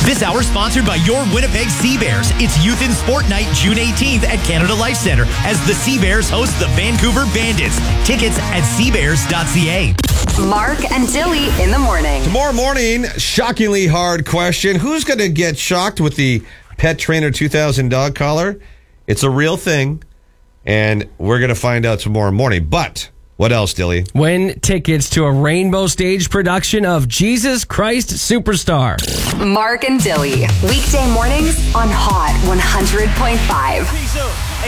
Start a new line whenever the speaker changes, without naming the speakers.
This hour sponsored by your Winnipeg Sea Bears. It's Youth in Sport Night, June 18th at Canada Life Centre as the Sea Bears host the Vancouver Bandits. Tickets at seabears.ca.
Mark and Dilly in the morning.
Tomorrow morning, shockingly hard question. Who's going to get shocked with the Pet Trainer 2000 dog collar? It's a real thing, and we're going to find out tomorrow morning. But what else, Dilly?
Win tickets to a rainbow stage production of Jesus Christ Superstar.
Mark and Dilly. Weekday mornings on Hot 100.5.